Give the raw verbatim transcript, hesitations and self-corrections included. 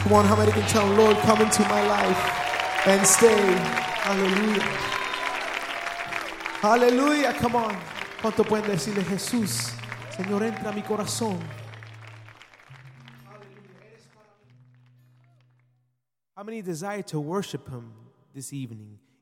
Come on, how many can tell Lord, come into my life and stay? Hallelujah. Hallelujah, come on. ¿Cuánto pueden decirle, Jesús, Señor, entra a mi corazón? How many desire to worship Him this evening?